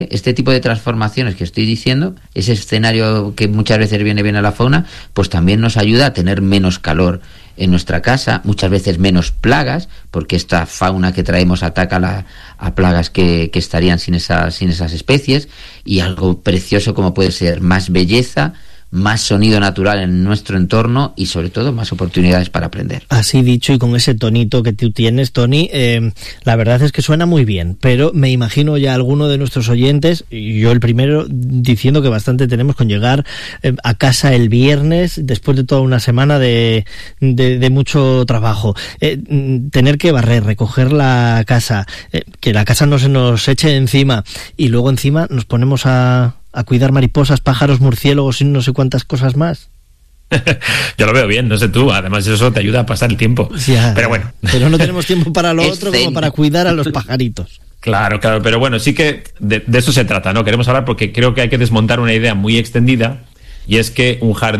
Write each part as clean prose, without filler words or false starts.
este tipo de transformaciones que estoy diciendo, ese escenario que muchas veces viene bien a la fauna, pues también nos ayuda a tener menos calor en nuestra casa, muchas veces menos plagas, porque esta fauna que traemos ataca a plagas que estarían sin esas especies, y algo precioso como puede ser más belleza, más sonido natural en nuestro entorno y sobre todo más oportunidades para aprender. Así dicho, y con ese tonito que tú tienes, Toni, la verdad es que suena muy bien, pero me imagino ya alguno de nuestros oyentes, y yo el primero, diciendo que bastante tenemos con llegar a casa el viernes después de toda una semana de mucho trabajo, tener que barrer, recoger la casa, que la casa no se nos eche encima, y luego encima nos ponemos a cuidar mariposas, pájaros, murciélagos y no sé cuántas cosas más. Yo lo veo bien, no sé tú, además eso te ayuda a pasar el tiempo. Ya, pero bueno. Pero no tenemos tiempo para lo otro como para cuidar a los pajaritos. Claro, pero bueno, sí que de eso se trata, ¿no? Queremos hablar porque creo que hay que desmontar una idea muy extendida, y es que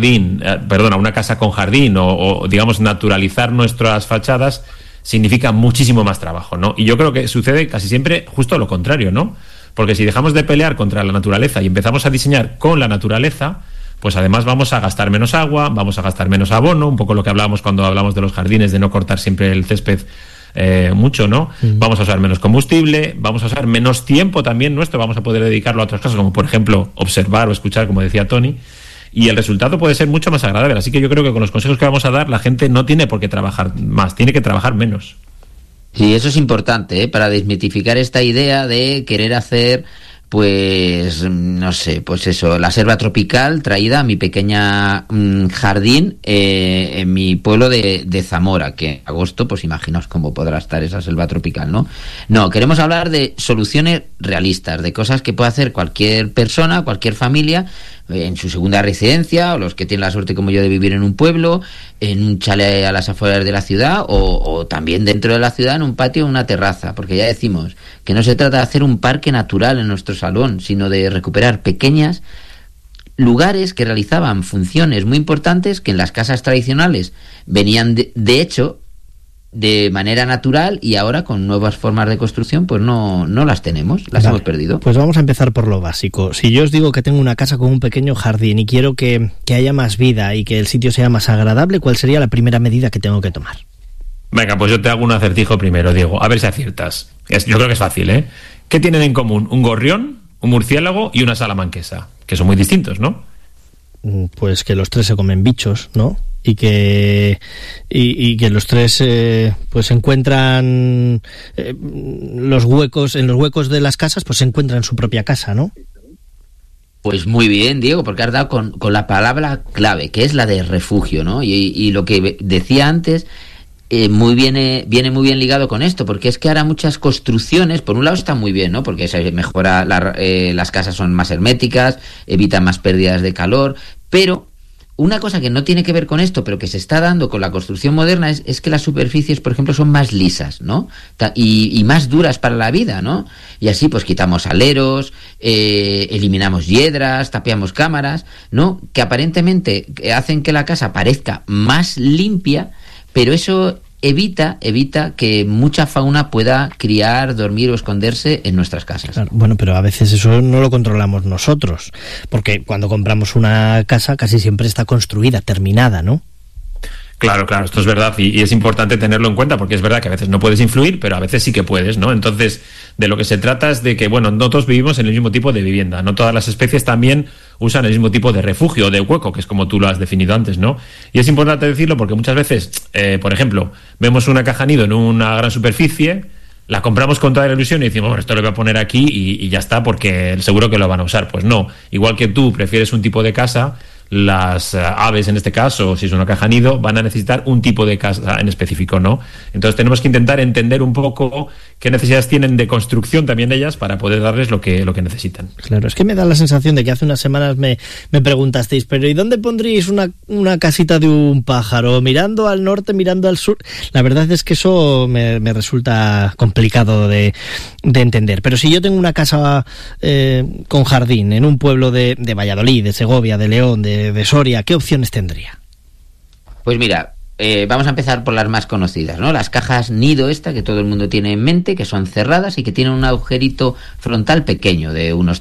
una casa con jardín o digamos naturalizar nuestras fachadas significa muchísimo más trabajo, ¿no? Y yo creo que sucede casi siempre justo lo contrario, ¿no? Porque si dejamos de pelear contra la naturaleza y empezamos a diseñar con la naturaleza, pues además vamos a gastar menos agua, vamos a gastar menos abono, un poco lo que hablábamos cuando hablamos de los jardines, de no cortar siempre el césped mucho, ¿no? Vamos a usar menos combustible, vamos a usar menos tiempo también nuestro, vamos a poder dedicarlo a otras cosas, como por ejemplo observar o escuchar, como decía Toni, y el resultado puede ser mucho más agradable. Así que yo creo que con los consejos que vamos a dar, la gente no tiene por qué trabajar más, tiene que trabajar menos. Sí, eso es importante, para desmitificar esta idea de querer hacer, pues, no sé, pues eso, la selva tropical traída a mi pequeña jardín en mi pueblo de Zamora, que en agosto, pues imaginaos cómo podrá estar esa selva tropical, ¿no? No, queremos hablar de soluciones realistas, de cosas que puede hacer cualquier persona, cualquier familia, en su segunda residencia, o los que tienen la suerte como yo de vivir en un pueblo, en un chalet a las afueras de la ciudad, o también dentro de la ciudad, en un patio o una terraza, porque ya decimos que no se trata de hacer un parque natural en nuestro salón, sino de recuperar pequeñas lugares que realizaban funciones muy importantes que en las casas tradicionales venían de hecho de manera natural, y ahora con nuevas formas de construcción pues no las tenemos, las hemos perdido. Pues vamos a empezar por lo básico. Si yo os digo que tengo una casa con un pequeño jardín y quiero que haya más vida y que el sitio sea más agradable, ¿cuál sería la primera medida que tengo que tomar? Venga, pues yo te hago un acertijo primero, Diego, a ver si aciertas. Yo creo que es fácil, ¿eh? ¿Qué tienen en común un gorrión, un murciélago y una salamanquesa? Que son muy distintos, ¿no? Pues que los tres se comen bichos, ¿no? Y que los tres pues encuentran los huecos de las casas, pues encuentran su propia casa, ¿no? Pues muy bien, Diego, porque has dado con la palabra clave, que es la de refugio, ¿no? Y lo que decía antes viene muy bien ligado con esto, porque es que ahora muchas construcciones, por un lado está muy bien, ¿no? Porque se mejora, las casas son más herméticas, evitan más pérdidas de calor, pero una cosa que no tiene que ver con esto, pero que se está dando con la construcción moderna, es que las superficies, por ejemplo, son más lisas, ¿no? Y más duras para la vida, ¿no? Y así, pues, quitamos aleros, eliminamos hiedras, tapiamos cámaras, ¿no? Que aparentemente hacen que la casa parezca más limpia, pero eso evita que mucha fauna pueda criar, dormir o esconderse en nuestras casas. Claro, bueno, pero a veces eso no lo controlamos nosotros, porque cuando compramos una casa casi siempre está construida, terminada, ¿no? Claro, esto es verdad y es importante tenerlo en cuenta, porque es verdad que a veces no puedes influir, pero a veces sí que puedes, ¿no? Entonces, de lo que se trata es de que, bueno, no todos vivimos en el mismo tipo de vivienda, no todas las especies también usan el mismo tipo de refugio o de hueco, que es como tú lo has definido antes, ¿no? Y es importante decirlo porque muchas veces, por ejemplo, vemos una caja nido en una gran superficie, la compramos con toda la ilusión y decimos, bueno, esto lo voy a poner aquí y ya está, porque seguro que lo van a usar. Pues no, igual que tú prefieres un tipo de casa, las aves en este caso, si es una caja nido, van a necesitar un tipo de casa en específico, ¿no? Entonces tenemos que intentar entender un poco qué necesidades tienen de construcción también ellas para poder darles lo que necesitan. Claro, es que me da la sensación de que hace unas semanas me preguntasteis, pero ¿y dónde pondríais una casita de un pájaro? ¿Mirando al norte, mirando al sur? La verdad es que eso me resulta complicado de entender. Pero si yo tengo una casa con jardín en un pueblo de Valladolid, de Segovia, de León, de Soria, ¿qué opciones tendría? Pues mira, vamos a empezar por las más conocidas, ¿no? Las cajas nido que todo el mundo tiene en mente, que son cerradas y que tienen un agujerito frontal pequeño, de unos